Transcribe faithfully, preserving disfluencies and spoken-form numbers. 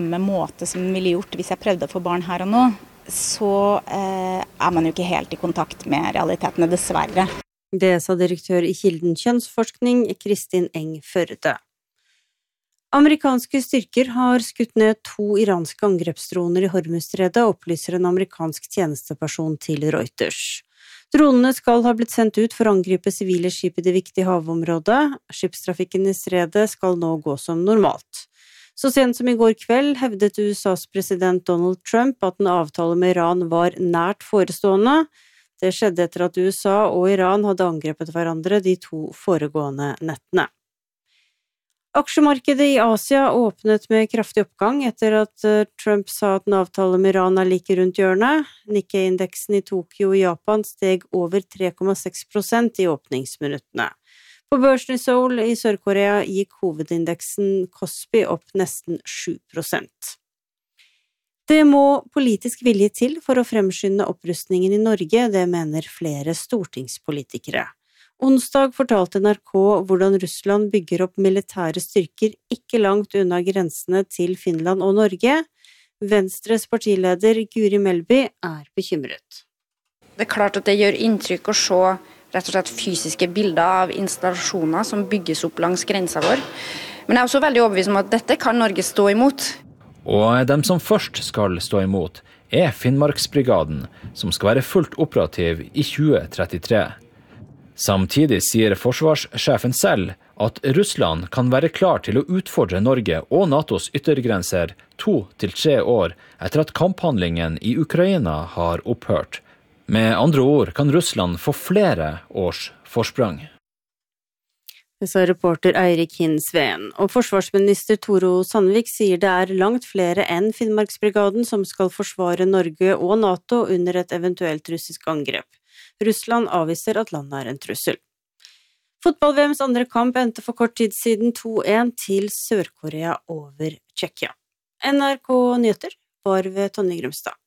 Med måte som ville gjort hvis jeg prøvde å få barn her og nå, så eh, er man jo ikke helt i kontakt med realitetene, dessverre. Det sa direktør i Kilden kjønnsforskning, Kristin Eng Førde. Amerikanske styrker har skutt ned to iranske angrepsdroner i Hormuzstredet, opplyser en amerikansk tjenesteperson til Reuters. Dronene skal ha blitt sendt ut for å angripe sivile skip i det viktige havområdet. Skipstrafikken i stredet skal nå gå som normalt. Så sent som i går kveld hevdet U S A's president Donald Trump at en avtale med Iran var nært forestående. Det skjedde etter at U S A og Iran hadde angrepet hverandre de to foregående nettene. Aksjemarkedet i Asia åpnet med kraftig oppgang etter at Trump sa at en avtale med Iran er like rundt hjørnet. Nikkei-indeksen i Tokyo i Japan steg over tre komma seks prosent i åpningsminuttene. På børsen i Seoul i Sør-Korea gikk hovedindeksen Kospi opp nesten sju prosent. Det må politisk vilje til for å fremskynde opprustningen i Norge, det mener flere stortingspolitikere. Onsdag fortalte N R K hvordan Russland bygger opp militære styrker ikke langt unna grensene til Finland og Norge. Venstres partileder Guri Melby er bekymret. Det er klart at det gjør inntrykk å se rett og slett fysiske bilder av installasjoner som bygges opp langs grensa vår. Men jeg er også veldig overbevist om at dette kan Norge stå imot. Og dem som først skal stå imot er Finnmarksbrigaden, som skal være fullt operativ i tjue trettitre. Samtidig sier forsvarssjefen selv at Russland kan være klar til å utfordre Norge og NATOs yttergrenser to til tre år etter at kamphandlingen i Ukraina har opphørt. Med andre ord kan Russland få flere års forsprang. Det sa reporter Eirik Hinsveen, og forsvarsminister Toro Sandvik sier det er langt flere enn Finnmarksbrigaden som skal forsvare Norge og NATO under et eventuelt russisk angrep. Russland avviser at landet er en trussel. Fotball-V M's andre kamp endte for kort tid siden to én til Sør-Korea over Tsjekkia. N R K Nyheter var ved Tonje Grumstad.